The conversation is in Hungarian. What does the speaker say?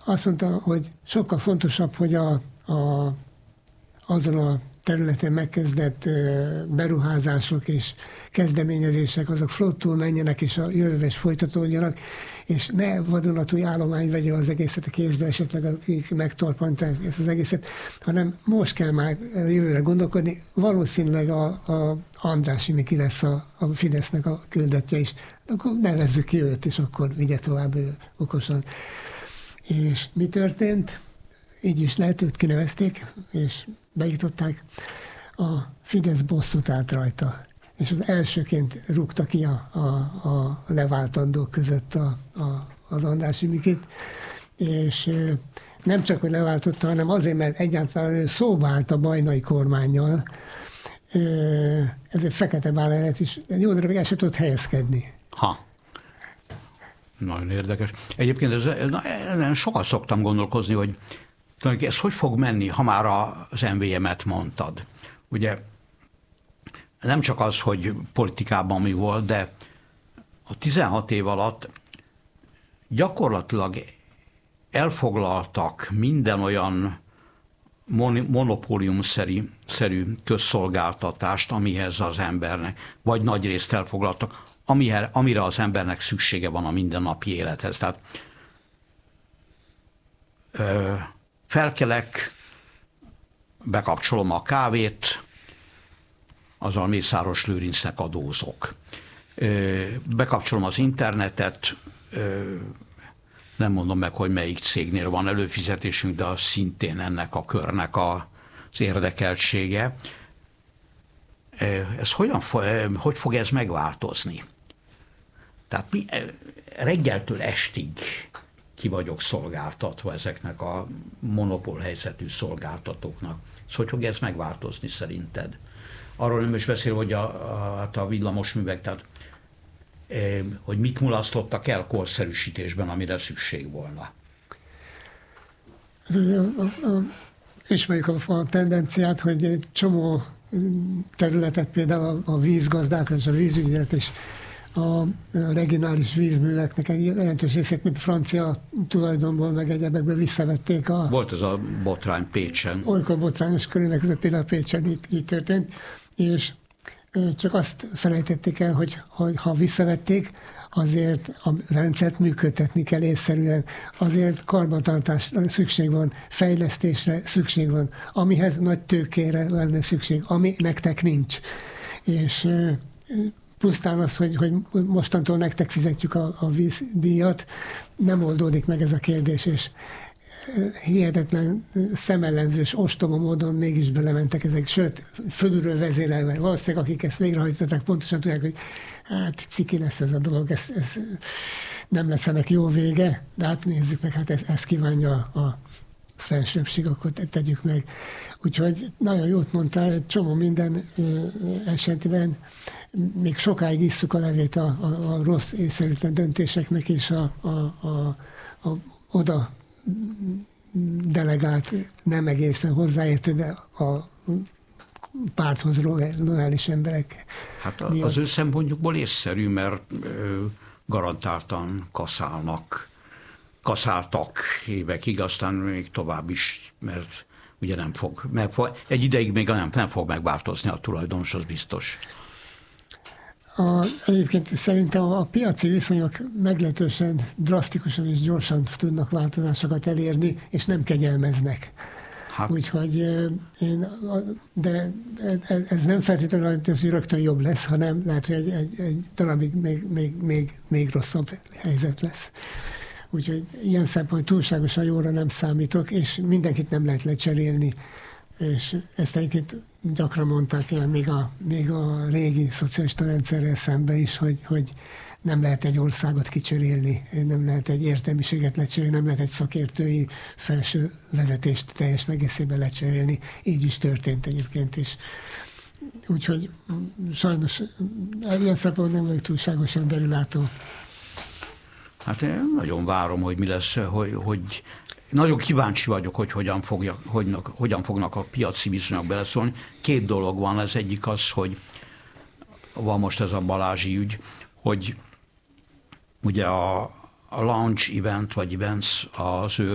azt mondta, hogy sokkal fontosabb, hogy azon a területen megkezdett beruházások és kezdeményezések, azok flottul menjenek, és a jövőben is folytatódjanak, és ne vadonatúj állomány vegye az egészet a kézbe, esetleg akik megtorpanták ezt az egészet, hanem most kell már jövőre gondolkodni. Valószínűleg a Andrássy Miki lesz a Fidesznek a küldetje is. Akkor nevezzük ki őt, és akkor vigye tovább ő okosan. És mi történt? Így is lehet, őt kinevezték, és beiktatták. A Fidesz bosszút állt rajta, és az elsőként rúgta ki a leváltandók között az Andrássy Mikit, és nem csak, hogy leváltotta, hanem azért, mert egyáltalán ő szóba állt a Bajnai kormánnyal, ezért Fekete Bálint is jó darabig el se tudott helyezkedni. Nagyon érdekes. Egyébként ezen sokat szoktam gondolkozni, hogy ez hogy fog menni, ha már az MVM-et mondtad. Ugye nem csak az, hogy politikában mi volt, de a 16 év alatt gyakorlatilag elfoglaltak minden olyan monopóliumszerű közszolgáltatást, amihez az embernek, vagy nagy részt elfoglaltak, amire az embernek szüksége van a mindennapi élethez. Tehát felkelek, bekapcsolom a kávét, azzal Mészáros Lőrincnek adózok. Bekapcsolom az internetet, nem mondom meg, hogy melyik cégnél van előfizetésünk, de az szintén ennek a körnek az érdekeltsége. Ez hogy fog ez megváltozni? Tehát reggeltől estig ki vagyok szolgáltatva ezeknek a monopól helyzetű szolgáltatóknak. Szóval hogy fog ez megváltozni szerinted? Arról nem is beszél, hogy a villamosművek, tehát hogy mit mulasztottak el korszerűsítésben, amire szükség volna. Ismerjük a tendenciát, hogy egy csomó területet, például a vízgazdálkodás, a vízügyet és a regionális vízműveknek egy jelentős részét, mint a francia tulajdonból, meg egyebekből visszavették. Volt ez a botrány Pécsen. Olykor botrányos körülmények között például Pécsen így történt, és csak azt felejtették el, hogy ha visszavették, azért a rendszert működtetni kell észszerűen, azért karbantartásra szükség van, fejlesztésre szükség van, amihez nagy tőkére lenne szükség, ami nektek nincs. És pusztán az, hogy mostantól nektek fizetjük a vízdíjat, nem oldódik meg ez a kérdés, és hihetetlen szemellenzős, ostoba módon mégis belementek ezek, sőt, fölülről vezérelve. Valószínűleg, akik ezt végrehajtották, pontosan tudják, hogy hát ciki lesz ez a dolog, ez nem lesz ennek jó vége, de hát nézzük meg, hát ezt kívánja a felsőbbség, akkor tegyük meg. Úgyhogy nagyon jót mondtál, egy csomó minden esetben, még sokáig isszuk a levét a rossz észszerűtlen döntéseknek, és a oda delegált, nem egészen hozzáértő, de a párthoz lojális emberek. Hát az ő szempontjukból észszerű, mert garantáltan kaszáltak évekig, aztán még tovább is, mert ugye egy ideig még nem fog megváltozni a tulajdonos, az biztos. Egyébként szerintem a piaci viszonyok meglehetősen drasztikusan és gyorsan tudnak változásokat elérni, és nem kegyelmeznek. Hát. Úgyhogy de ez nem feltétlenül, hogy rögtön jobb lesz, hanem lehet, hogy egy darabig még rosszabb helyzet lesz. Úgyhogy ilyen szempontból túlságosan jóra nem számítok, és mindenkit nem lehet lecserélni. És ezt egyébként gyakran mondták el még a régi szocialista rendszerrel szemben is, hogy nem lehet egy országot kicserélni, nem lehet egy értelmiséget lecserélni, nem lehet egy szakértői felső vezetést teljes egészében lecserélni. Így is történt egyébként is. Úgyhogy sajnos ilyen szempontból nem vagyok túlságosan derülátó. Hát én nagyon várom, hogy mi lesz, hogy nagyon kíváncsi vagyok, hogy hogyan fognak a piaci viszonyok beleszólni. Két dolog van, az egyik az, hogy van most ez a Balázsi ügy, hogy ugye a launch event, vagy events az ő